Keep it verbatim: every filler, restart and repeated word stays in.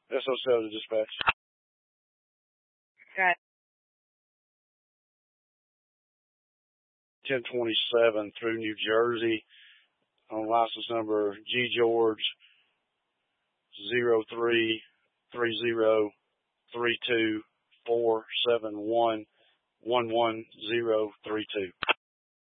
S O seven to dispatch. Got it. ten twenty-seven through New Jersey on license number G George zero three three zero three two four seven one one one zero three two.